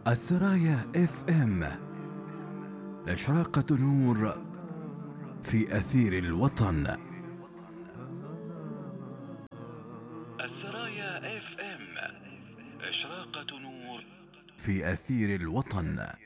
السرايا اف ام، إشراقة نور في أثير الوطن. السرايا اف ام، إشراقة نور في أثير الوطن.